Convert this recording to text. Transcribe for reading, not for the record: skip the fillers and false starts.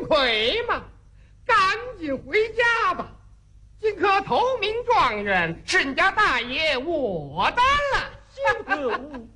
亏嘛，赶紧回家吧。今科头名状元，沈家大爷我担了。 姓何？